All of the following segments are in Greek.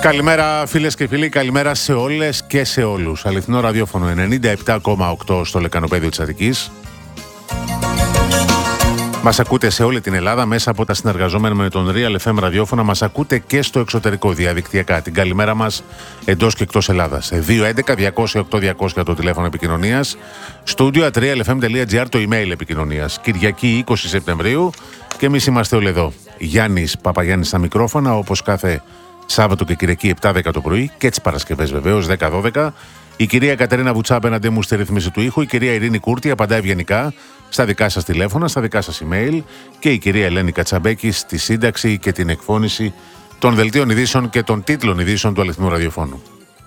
Καλημέρα φίλες και φίλοι, καλημέρα σε όλες και σε όλους. Αληθινό ραδιόφωνο 97,8 στο Λεκανοπέδιο της Αττικής. Μας ακούτε σε όλη την Ελλάδα μέσα από τα συνεργαζόμενα με τον Real FM ραδιόφωνα. Μας ακούτε και στο εξωτερικό διαδικτυακά. Την καλημέρα μας εντός και εκτός Ελλάδας. 211-208-200 το τηλέφωνο επικοινωνίας. Studio @realfm.gr το email επικοινωνίας. Κυριακή 20 Σεπτεμβρίου και εμείς είμαστε όλοι εδώ. Γιάννης Παπαγιάννης στα μικρόφωνα, όπως κάθε Σάββατο και Κυριακή 7-10 το πρωί και τις Παρασκευές βεβαίως 10-12. Η κυρία Κατερίνα Βουτσά απέναντί μου στη ρύθμιση του ήχου. Η κυρία Ειρήνη Κούρτη απαντά ευγενικά στα δικά σας τηλέφωνα, στα δικά σας email. Και η κυρία Ελένη Κατσαμπέκη στη σύνταξη και την εκφώνηση των δελτίων ειδήσεων και των τίτλων ειδήσεων του αληθινού ραδιοφώνου.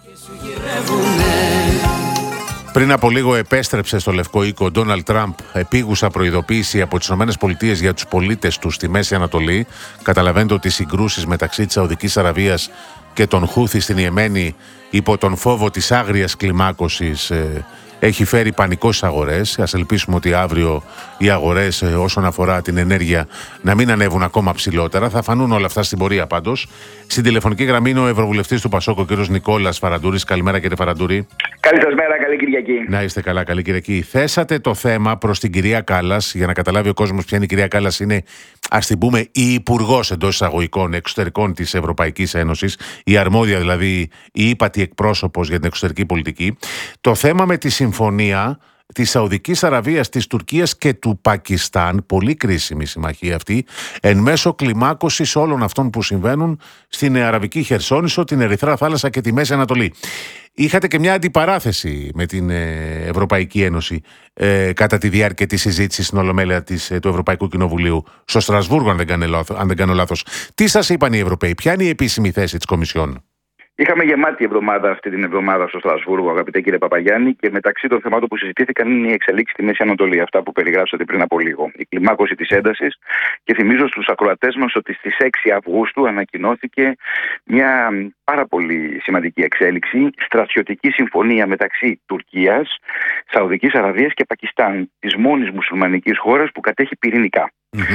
Πριν από λίγο επέστρεψε στο Λευκό Οίκο ο Ντόναλντ Τραμπ επίγουσα προειδοποίηση από τις ΗΠΑ για τους πολίτες του στη Μέση Ανατολή. Καταλαβαίνετε ότι οι συγκρούσεις μεταξύ της Σαουδικής Αραβίας και των Χούθι στην Ιεμένη υπό τον φόβο της άγριας κλιμάκωσης έχει φέρει πανικό στις αγορές. Ας ελπίσουμε ότι αύριο οι αγορές όσον αφορά την ενέργεια να μην ανέβουν ακόμα ψηλότερα. Θα φανούν όλα αυτά στην πορεία πάντως. Στην τηλεφωνική γραμμή είναι ο Ευρωβουλευτής του Πασόκ, ο κ. Νικόλας Φαραντούρης. Καλημέρα κύριε Φαραντούρη. Καλή σας μέρα, καλή Κυριακή. Να είστε καλά, καλή Κυριακή. Θέσατε το θέμα προς την κυρία Κάλλας, για να καταλάβει ο κόσμος ποια είναι η κυρία Κάλλας. Είναι, ας την πούμε, η υπουργός εντός εισαγωγικών εξωτερικών της Ευρωπαϊκής Ένωσης, η αρμόδια δηλαδή, η ύπατη εκπρόσωπος για την εξωτερική πολιτική. Το θέμα με τη συμφωνία της Σαουδικής Αραβίας, της Τουρκίας και του Πακιστάν, πολύ κρίσιμη συμμαχία αυτή, εν μέσω κλιμάκωσης όλων αυτών που συμβαίνουν στην Αραβική Χερσόνησο, την Ερυθρά Θάλασσα και τη Μέση Ανατολή. Είχατε και μια αντιπαράθεση με την Ευρωπαϊκή Ένωση κατά τη διάρκεια της συζήτησης στην Ολομέλεια του Ευρωπαϊκού Κοινοβουλίου στο Στρασβούργο, αν δεν κάνω λάθος. Τι σας είπαν οι Ευρωπαίοι, ποια είναι η επίσημη θέση της Κομισιόν? Είχαμε γεμάτη εβδομάδα αυτή την εβδομάδα στο Στρασβούργο, αγαπητέ κύριε Παπαγιάννη, και μεταξύ των θεμάτων που συζητήθηκαν είναι η εξελίξη στη Μέση Ανατολή, αυτά που περιγράψατε πριν από λίγο. Η κλιμάκωση της έντασης, και θυμίζω στους ακροατές μας ότι στις 6 Αυγούστου ανακοινώθηκε μια πάρα πολύ σημαντική εξέλιξη, στρατιωτική συμφωνία μεταξύ Τουρκίας, Σαουδικής Αραβίας και Πακιστάν, της μόνης μουσουλμανικής χώρας που κατέχει πυρηνικά.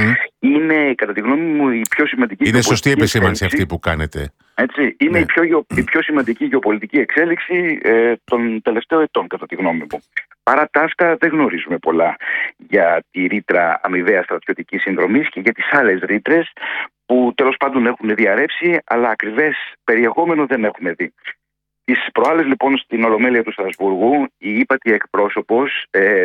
Είναι, κατά τη γνώμη μου, η πιο σημαντική. Είναι σωστή επισήμανση αυτή που κάνετε. Έτσι, είναι η πιο σημαντική γεωπολιτική εξέλιξη των τελευταίων ετών, κατά τη γνώμη μου. Παρά τα αυτά, δεν γνωρίζουμε πολλά για τη ρήτρα αμοιβαίας στρατιωτικής συνδρομής και για τις άλλες ρήτρες που τέλος πάντων έχουν διαρρεύσει, αλλά ακριβές περιεχόμενο δεν έχουμε δει. Τις προάλλες λοιπόν στην Ολομέλεια του Στρασβούργου η ύπατη εκπρόσωπος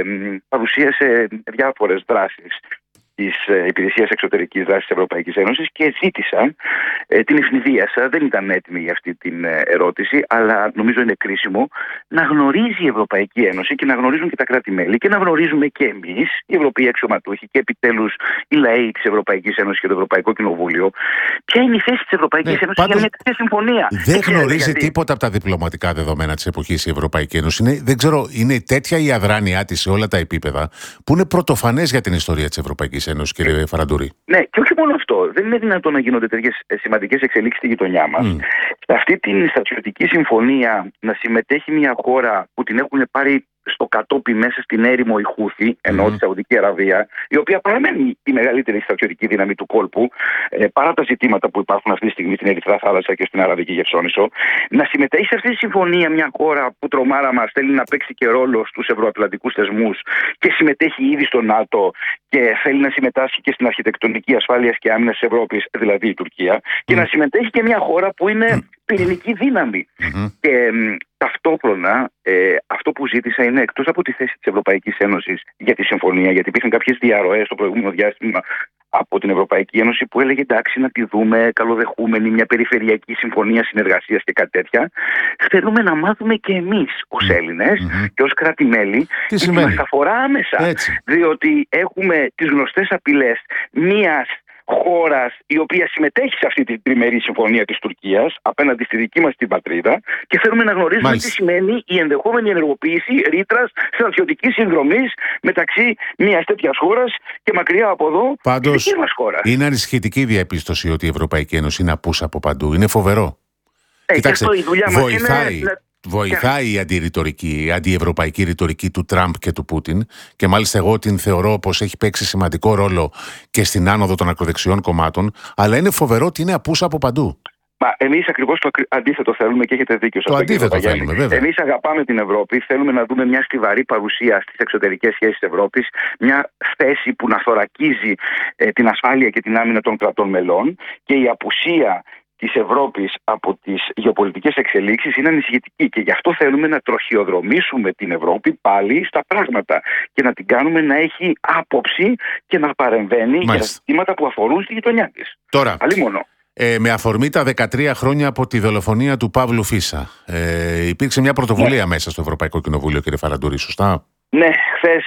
παρουσίασε διάφορες δράσεις της Υπηρεσίας Εξωτερικής Δράσης της Ευρωπαϊκής Ένωσης και ζήτησαν, την ευνηδίασα, δεν ήταν έτοιμη για αυτή την ερώτηση, αλλά νομίζω είναι κρίσιμο να γνωρίζει η Ευρωπαϊκή Ένωση και να γνωρίζουν και τα κράτη-μέλη και να γνωρίζουμε και εμείς, οι Ευρωπαίοι αξιωματούχοι και επιτέλους οι λαοί της Ευρωπαϊκής Ένωσης και το Ευρωπαϊκό Κοινοβούλιο, ποια είναι η θέση της Ευρωπαϊκής Ένωσης για μια τέτοια συμφωνία. Δεν γνωρίζει τίποτα από τα διπλωματικά δεδομένα της εποχής η Ευρωπαϊκή Ένωση. Δεν ξέρω, είναι τέτοια η αδράνειά της σε όλα τα επίπεδα που είναι πρωτοφανές για την ιστορία της Ευρωπαϊκής Ένωσης, κύριε Φαραντούρη. Ναι, και όχι μόνο αυτό. Δεν είναι δυνατόν να γίνονται τέτοιες σημαντικές εξελίξεις στη γειτονιά μας. Σε αυτή την στρατιωτική συμφωνία να συμμετέχει μια χώρα που την έχουν πάρει στο κατόπι μέσα στην έρημο η Χούθη, ενώ τη Σαουδική Αραβία, η οποία παραμένει η μεγαλύτερη στρατιωτική δύναμη του κόλπου, παρά τα ζητήματα που υπάρχουν αυτή τη στιγμή στην Ερυθρά Θάλασσα και στην Αραβική Χερσόνησο, να συμμετέχει σε αυτή τη συμφωνία μια χώρα που, τρομάρα μας, θέλει να παίξει και ρόλο στους ευρωατλαντικούς θεσμούς και συμμετέχει ήδη στο ΝΑΤΟ και θέλει να συμμετάσχει και στην αρχιτεκτονική ασφάλειας και άμυνας της Ευρώπης, δηλαδή η Τουρκία, και να συμμετέχει και μια χώρα που είναι πυρηνική δύναμη. Και ταυτόχρονα αυτό που ζήτησα είναι, εκτός από τη θέση της Ευρωπαϊκής Ένωσης για τη συμφωνία, γιατί υπήρχαν κάποιες διαρροές στο προηγούμενο διάστημα από την Ευρωπαϊκή Ένωση που έλεγε εντάξει να τη δούμε καλοδεχούμενη, μια περιφερειακή συμφωνία συνεργασίας και κάτι τέτοια. Θέλουμε να μάθουμε και εμείς ως Έλληνες και ως κράτη-μέλη τι μας αφορά άμεσα. Διότι έχουμε τις γνωστές απειλές μιας χώρας η οποία συμμετέχει σε αυτή την τριμερή συμφωνία της Τουρκίας απέναντι στη δική μας την πατρίδα και θέλουμε να γνωρίζουμε τι σημαίνει η ενδεχόμενη ενεργοποίηση ρήτρας στρατιωτικής συνδρομής μεταξύ μιας τέτοιας χώρας και μακριά από εδώ τη δική μας χώρα. Είναι ανησυχητική η διαπίστωση ότι η Ευρωπαϊκή Ένωση είναι απούσα από παντού. Είναι φοβερό. Κοιτάξτε, βοηθάει η η αντιευρωπαϊκή ρητορική του Τραμπ και του Πούτιν, και μάλιστα εγώ την θεωρώ πως έχει παίξει σημαντικό ρόλο και στην άνοδο των ακροδεξιών κομμάτων, αλλά είναι φοβερό ότι είναι απούσα από παντού. Εμείς ακριβώς το αντίθετο θέλουμε και έχετε δίκιο. Το αντίθετο θέλουμε, βέβαια. Εμείς αγαπάμε την Ευρώπη, θέλουμε να δούμε μια στιβαρή παρουσία στις εξωτερικές σχέσεις της Ευρώπης, μια θέση που να θωρακίζει την ασφάλεια και την άμυνα των κρατών μελών, και η απουσία της Ευρώπης από τις γεωπολιτικές εξελίξεις είναι ανησυχητική, και γι' αυτό θέλουμε να τροχιοδρομήσουμε την Ευρώπη πάλι στα πράγματα και να την κάνουμε να έχει άποψη και να παρεμβαίνει για τα ζητήματα που αφορούν στη γειτονιά της. Τώρα, αλλήμονο. Με αφορμή τα 13 χρόνια από τη δολοφονία του Παύλου Φίσα, υπήρξε μια πρωτοβουλία μέσα στο Ευρωπαϊκό Κοινοβούλιο, κύριε Φαραντούρη, σωστά? Ναι, χθες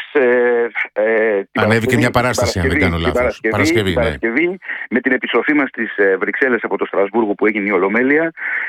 ανέβηκε μια παράσταση, αν δεν κάνω λάθος. Παρασκευή, με την επιστροφή μας στις Βρυξέλλες από το Στρασβούργο που έγινε η Ολομέλεια.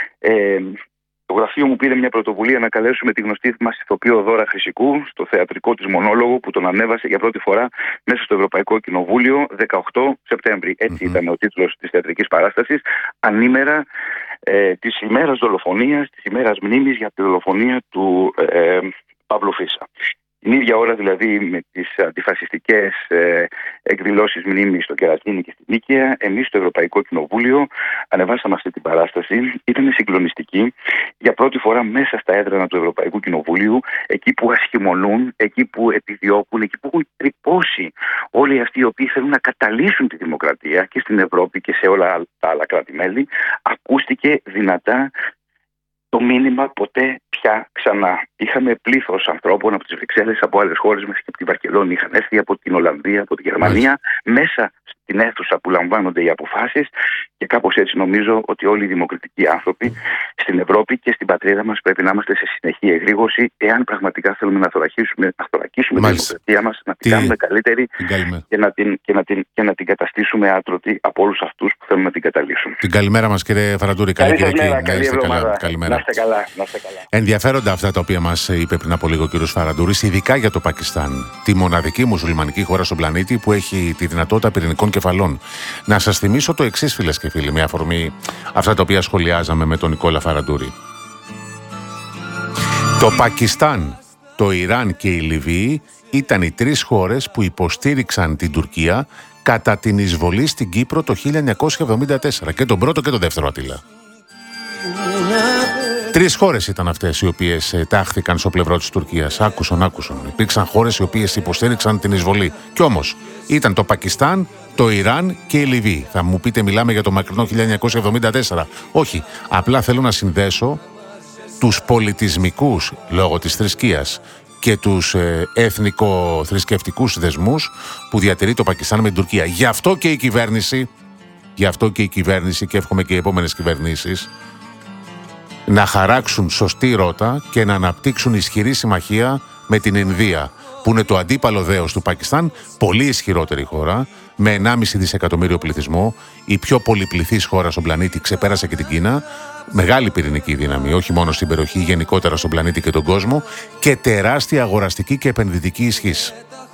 Το γραφείο μου πήρε μια πρωτοβουλία να καλέσουμε τη γνωστή μας ηθοποιό Δώρα Χρυσικού στο θεατρικό της μονόλογο που τον ανέβασε για πρώτη φορά μέσα στο Ευρωπαϊκό Κοινοβούλιο 18 Σεπτέμβρη. Έτσι ήταν ο τίτλος της θεατρικής παράστασης, ανήμερα της ημέρας δολοφονίας, της ημέρας μνήμης για τη δολοφονία του Παύλου Φίσα. Την ίδια ώρα δηλαδή με τις αντιφασιστικές εκδηλώσεις μνήμης στο Κερατσίνι και στην Νίκαια, εμείς στο Ευρωπαϊκό Κοινοβούλιο ανεβάσαμε αυτή την παράσταση. Ήταν συγκλονιστική. Για πρώτη φορά μέσα στα έδρανα του Ευρωπαϊκού Κοινοβουλίου, εκεί που ασχημονούν, εκεί που επιδιώκουν, εκεί που έχουν τρυπώσει όλοι αυτοί οι οποίοι θέλουν να καταλύσουν τη δημοκρατία και στην Ευρώπη και σε όλα τα άλλα κράτη-μέλη, ακούστηκε δυνατά το μήνυμα ποτέ πια ξανά. Είχαμε πλήθος ανθρώπων από τις Βρυξέλλες, από άλλες χώρες, μέσα και από τη Βαρκελόνη είχαν έρθει, από την Ολλανδία, από τη Γερμανία, μέσα στην αίθουσα που λαμβάνονται οι αποφάσεις, και κάπως έτσι νομίζω ότι όλοι οι δημοκρατικοί άνθρωποι στην Ευρώπη και στην πατρίδα μας πρέπει να είμαστε σε συνεχή εγρήγορση, εάν πραγματικά θέλουμε να θωρακίσουμε τη δημοκρατία μας, να την κάνουμε καλύτερη και να την καταστήσουμε άτρωτη από όλους αυτούς που θέλουν να την καταλύσουν. Την καλημέρα μας, κύριε Φαραντούρη. Καλή εβδομάδα. Να είστε καλά. Ενδιαφέροντα αυτά τα οποία μας είπε πριν από λίγο ο κύριος Φαραντούρης, ειδικά για το Πακιστάν, τη μοναδική μουσουλμανική χώρα στον πλανήτη που έχει τη δυνατότητα πυρηνικών κεφαλών. Να σας θυμίσω το εξής, φίλες και φίλοι, με αφορμή αυτά τα οποία σχολιάζαμε με τον Νικόλα Φαραντούρη. Το Πακιστάν, το Ιράν και η Λιβύη ήταν οι τρεις χώρες που υποστήριξαν την Τουρκία κατά την εισβολή στην Κύπρο το 1974, και τον πρώτο και τον δεύτερο, Αττήλα. Τρεις χώρες ήταν αυτές οι οποίες τάχθηκαν στο πλευρό της Τουρκίας. Άκουσον. Υπήρξαν χώρες οι οποίες υποστήριξαν την εισβολή. Κι όμως ήταν το Πακιστάν, το Ιράν και η Λιβύη. Θα μου πείτε, μιλάμε για το μακρινό 1974. Όχι, απλά θέλω να συνδέσω τους πολιτισμικούς, λόγω της θρησκείας, και τους εθνικο-θρησκευτικούς δεσμούς που διατηρεί το Πακιστάν με την Τουρκία. Γι' αυτό και η κυβέρνηση, και εύχομαι και οι επόμενες κυβερνήσεις, να χαράξουν σωστή ρότα και να αναπτύξουν ισχυρή συμμαχία με την Ινδία, που είναι το αντίπαλο δέος του Πακιστάν, πολύ ισχυρότερη χώρα, με 1,5 δισεκατομμύριο πληθυσμό, η πιο πολυπληθής χώρα στον πλανήτη, ξεπέρασε και την Κίνα, μεγάλη πυρηνική δύναμη, όχι μόνο στην περιοχή, γενικότερα στον πλανήτη και τον κόσμο, και τεράστια αγοραστική και επενδυτική ισχύς.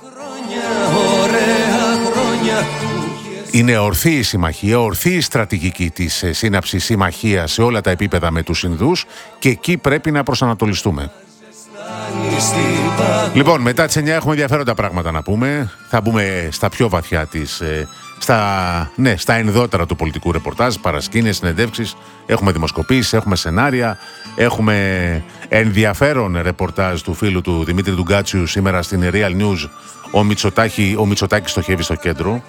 Είναι ορθή η συμμαχία, ορθή η στρατηγική της σύναψης συμμαχίας σε όλα τα επίπεδα με τους Ινδούς, και εκεί πρέπει να προσανατολιστούμε. Λοιπόν, μετά τις 9 έχουμε ενδιαφέροντα πράγματα να πούμε. Θα μπούμε στα πιο βαθιά στα ενδότερα του πολιτικού ρεπορτάζ, παρασκήνιες, συνεντεύξεις, έχουμε δημοσκοπήσεις, έχουμε σενάρια, έχουμε ενδιαφέρον ρεπορτάζ του φίλου του Δημήτρη Ντουγκάτσιου σήμερα στην Real News. Ο Μητσοτάκης στοχεύει στο κέντρο.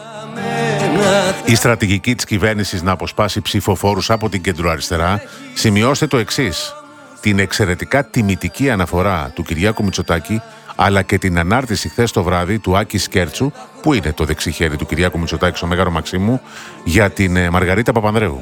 Η στρατηγική της κυβέρνησης να αποσπάσει ψηφοφόρους από την κεντροαριστερά. Σημειώστε το εξής: την εξαιρετικά τιμητική αναφορά του Κυριάκου Μητσοτάκη, αλλά και την ανάρτηση χθες το βράδυ του Άκη Σκέρτσου, που είναι το δεξί χέρι του Κυριάκου Μητσοτάκη στο Μέγαρο Μαξίμου, για την Μαργαρίτα Παπανδρέου.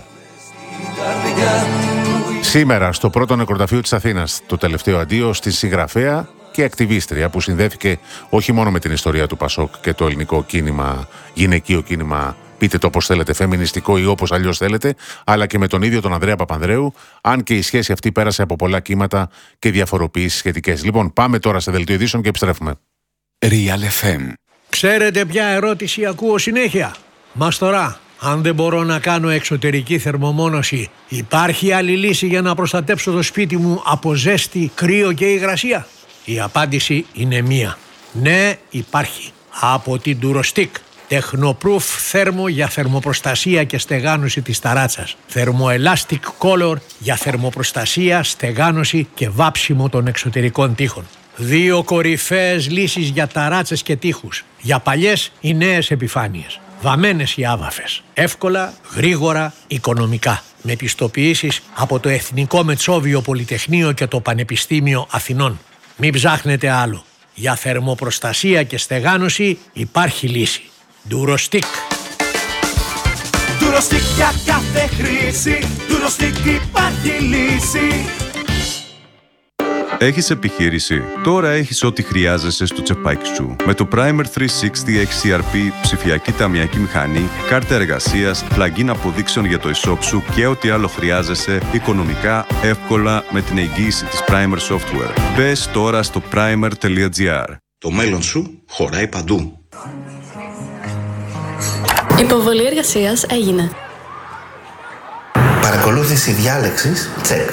Σήμερα στο πρώτο νεκροταφείο της Αθήνας, το τελευταίο αντίο στη συγγραφέα και ακτιβίστρια που συνδέθηκε όχι μόνο με την ιστορία του Πασόκ και το ελληνικό κίνημα, γυναικείο κίνημα, πείτε το όπως θέλετε, φεμινιστικό ή όπως αλλιώς θέλετε, αλλά και με τον ίδιο τον Ανδρέα Παπανδρέου, αν και η σχέση αυτή πέρασε από πολλά κύματα και διαφοροποιήσεις σχετικές. Λοιπόν, πάμε τώρα σε δελτίο ειδήσεων και επιστρέφουμε. Real FM. Ξέρετε ποια ερώτηση ακούω συνέχεια? Μαστορά, αν δεν μπορώ να κάνω εξωτερική θερμομόνωση, υπάρχει άλλη λύση για να προστατέψω το σπίτι μου από ζέστη, κρύο και υγρασία? Η απάντηση είναι μία. Ναι, υπάρχει. Από την Durostick. Τεχνοπρούφ θέρμο για θερμοπροστασία και στεγάνωση της ταράτσας. Θερμοελάστικ Color για θερμοπροστασία, στεγάνωση και βάψιμο των εξωτερικών τοίχων. 2 κορυφαίες λύσεις για ταράτσες και τοίχους. Για παλιές ή νέες επιφάνειες. Βαμμένες ή άβαφες. Εύκολα, γρήγορα, οικονομικά. Με πιστοποιήσεις από το Εθνικό Μετσόβιο Πολυτεχνείο και το Πανεπιστήμιο Αθηνών. Μην ψάχνετε άλλο. Για θερμοπροστασία και στεγάνωση υπάρχει λύση. Ντουροστικ. Ντουροστικ για κάθε χρήση. Ντουροστικ υπάρχει λύση. Έχεις επιχείρηση? Τώρα έχεις ό,τι χρειάζεσαι στο τσεπάκι σου. Με το Primer 360 XCRP, ψηφιακή ταμιακή μηχανή, κάρτα εργασίας, plugin αποδείξεων για το e-shop σου και ό,τι άλλο χρειάζεσαι, οικονομικά, εύκολα, με την εγγύηση της Primer Software. Μπες τώρα στο primer.gr. Το μέλλον σου χωράει παντού. Υποβολή εργασίας έγινε. Παρακολούθηση διάλεξης, check.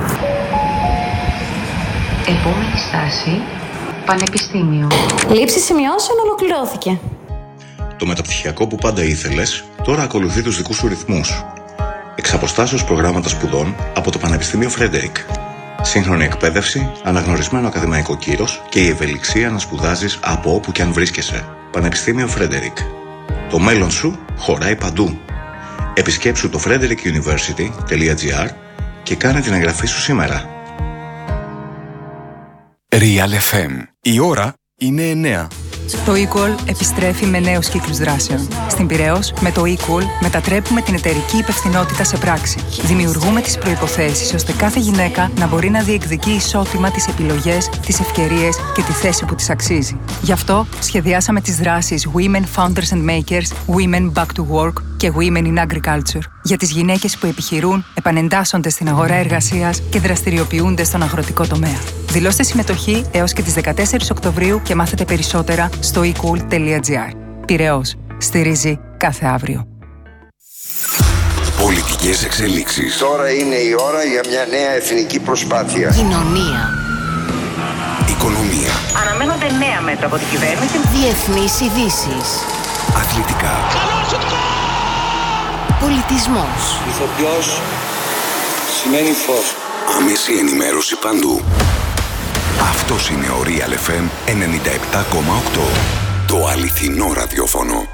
Επόμενη στάση, Πανεπιστήμιο. Λήψη σημειώσεων ολοκληρώθηκε. Το μεταπτυχιακό που πάντα ήθελες, τώρα ακολουθεί τους δικούς σου ρυθμούς. Εξ αποστάσεως προγράμματα σπουδών από το Πανεπιστήμιο Φρέντερικ. Σύγχρονη εκπαίδευση, αναγνωρισμένο ακαδημαϊκό κύρος και η ευελιξία να σπουδάζεις από όπου και αν βρίσκεσαι. Πανεπιστήμιο Φρέντερικ. Το μέλλον σου χωράει παντού. Επισκέψου το frederickuniversity.gr και κάνε την εγγραφή σου σήμερα. Real FM. Η ώρα είναι 9. Το eCall επιστρέφει με νέους κύκλους δράσεων. Στην Πειραιώς, με το eCall μετατρέπουμε την εταιρική υπευθυνότητα σε πράξη. Δημιουργούμε τις προϋποθέσεις ώστε κάθε γυναίκα να μπορεί να διεκδικεί ισότιμα τις επιλογές, τις ευκαιρίες και τη θέση που της αξίζει. Γι' αυτό σχεδιάσαμε τις δράσεις Women Founders and Makers, Women Back to Work και Women in Agriculture. Για τις γυναίκες που επιχειρούν, επανεντάσσονται στην αγορά εργασίας και δραστηριοποιούνται στον αγροτικό τομέα. Δηλώστε συμμετοχή έως και τις 14 Οκτωβρίου και μάθετε περισσότερα στο ecool.gr. Πειραιώς. Στηρίζει κάθε αύριο. Πολιτικές εξελίξεις. Τώρα είναι η ώρα για μια νέα εθνική προσπάθεια. Κοινωνία. Οικονομία. Αναμένονται νέα μέτρα από την κυβέρνηση. Διεθνείς ειδήσεις. Αθλητικά. Πολιτισμός. Ηθοποιός σημαίνει φως. Άμεση ενημέρωση παντού. Αυτός είναι ο Real FM 97,8. Το αληθινό ραδιόφωνο.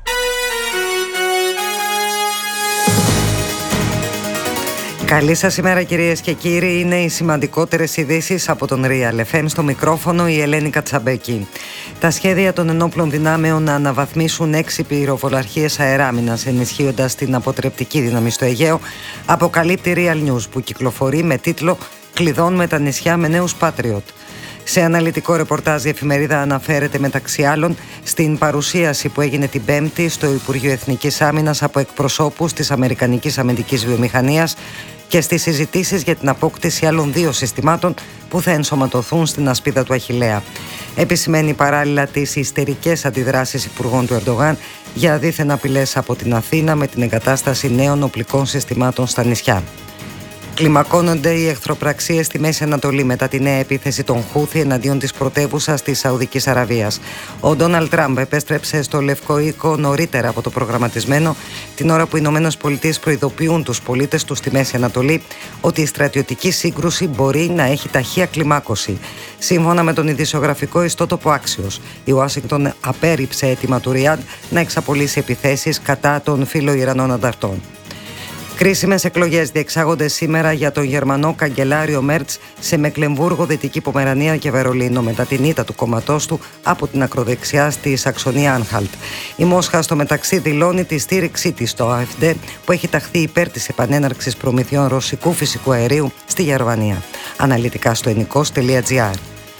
Καλή σας ημέρα κυρίες και κύριοι. Είναι οι σημαντικότερες ειδήσεις από τον Real FM. Στο μικρόφωνο η Ελένη Κατσαμπέκη. Τα σχέδια των ενόπλων δυνάμεων να αναβαθμίσουν 6 πυροβολαρχίες αεράμινας, ενισχύοντας την αποτρεπτική δύναμη στο Αιγαίο, αποκαλύπτει Real News, που κυκλοφορεί με τίτλο «Κλειδώνουμε τα νησιά με νέους Patriot». Σε αναλυτικό ρεπορτάζ η εφημερίδα αναφέρεται μεταξύ άλλων στην παρουσίαση που έγινε την Πέμπτη στο Υπουργείο Εθνικής Άμυνας από εκπροσώπους της Αμερικανικής Αμυντικής Βιομηχανίας και στις συζητήσεις για την απόκτηση άλλων 2 συστημάτων που θα ενσωματωθούν στην ασπίδα του Αχιλλέα. Επισημαίνει παράλληλα τις ιστερικές αντιδράσεις υπουργών του Ερντογάν για δίθεν απειλές από την Αθήνα με την εγκατάσταση νέων οπλικών συστημάτων στα νησιά. Κλιμακώνονται οι εχθροπραξίες στη Μέση Ανατολή μετά τη νέα επίθεση των Χούθι εναντίον της πρωτεύουσας της Σαουδικής Αραβίας. Ο Ντόναλντ Τραμπ επέστρεψε στο Λευκό Οίκο νωρίτερα από το προγραμματισμένο, την ώρα που οι Ηνωμένες Πολιτείες προειδοποιούν τους πολίτες τους στη Μέση Ανατολή ότι η στρατιωτική σύγκρουση μπορεί να έχει ταχεία κλιμάκωση. Σύμφωνα με τον ειδησιογραφικό ιστότοπο Axios, η Ουάσιγκτον απέρριψε αίτημα του Ριάντ να εξαπολύσει επιθέσεις κατά των φιλοϊρανών ανταρτών. Κρίσιμες εκλογές διεξάγονται σήμερα για τον Γερμανό καγκελάριο Μέρτς σε Μεκλεμβούργο, Δυτική Πομερανία και Βερολίνο μετά την ήττα του κόμματός του από την ακροδεξιά στη Σαξονία Άνχαλτ. Η Μόσχα στο μεταξύ δηλώνει τη στήριξή της στο AfD που έχει ταχθεί υπέρ της επανέναρξης προμηθειών ρωσικού φυσικού αερίου στη Γερμανία. Αναλυτικά στο ενικός.gr.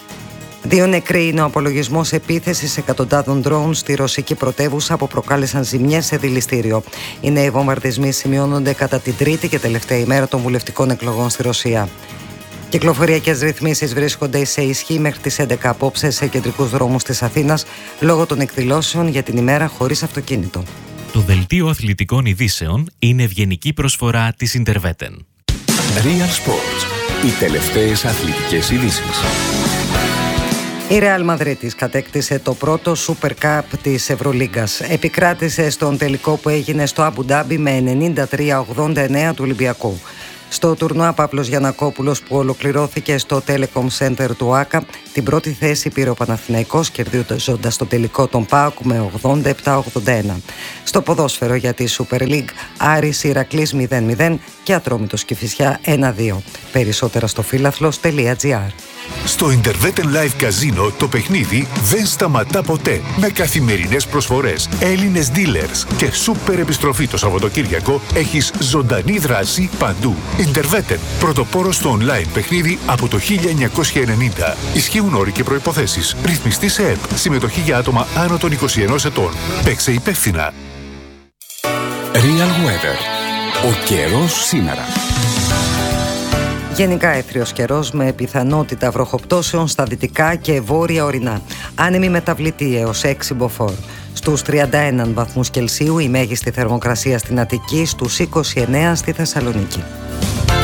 2 νεκροί είναι ο απολογισμός επίθεσης εκατοντάδων ντρόουν στη ρωσική πρωτεύουσα που προκάλεσαν ζημιές σε δηληστήριο. Οι νέοι βομβαρδισμοί σημειώνονται κατά την τρίτη και τελευταία ημέρα των βουλευτικών εκλογών στη Ρωσία. Κυκλοφοριακές ρυθμίσεις βρίσκονται σε ισχύ μέχρι τις 11 απόψε σε κεντρικούς δρόμους της Αθήνας λόγω των εκδηλώσεων για την ημέρα χωρίς αυτοκίνητο. Το δελτίο αθλητικών ειδήσεων είναι ευγενική προσφορά της Interveten. Real Sports. Οι τελευταίες αθλητικές ειδήσεις. Η Ρεάλ Μαδρίτης κατέκτησε το πρώτο Super Cup της Ευρωλίγκας. Επικράτησε στον τελικό που έγινε στο Αμπου Ντάμπι με 93-89 του Ολυμπιακού. Στο τουρνουά Παύλος Γιαννακόπουλος που ολοκληρώθηκε στο Telecom Center του ΆΚΑ, την πρώτη θέση πήρε ο Παναθηναϊκός, κερδίζοντας στο τελικό τον ΠΑΟΚ με 87-81. Στο ποδόσφαιρο για τη Super League, Άρης Ηρακλής 0-0 και Ατρόμητος Κηφισιά 1-2. Περισσότερα στο φίλαθλος.gr. Στο Interveten Live Casino το παιχνίδι δεν σταματά ποτέ. Με καθημερινές προσφορές, Έλληνες dealers και σούπερ επιστροφή το Σαββατοκύριακο, έχεις ζωντανή δράση παντού. Interveten, πρωτοπόρος στο online παιχνίδι από το 1990. Ισχύουν όροι και προϋποθέσεις. Ρυθμιστή σε ΕΠ. Συμμετοχή για άτομα άνω των 21 ετών. Παίξε υπεύθυνα. Real Weather. Ο καιρός σήμερα. Γενικά έθριος καιρός με πιθανότητα βροχοπτώσεων στα δυτικά και βόρεια ορεινά. Άνεμη μεταβλητή έως 6 μποφόρ. Στους 31 βαθμούς Κελσίου η μέγιστη θερμοκρασία στην Αττική, στους 29 στη Θεσσαλονίκη.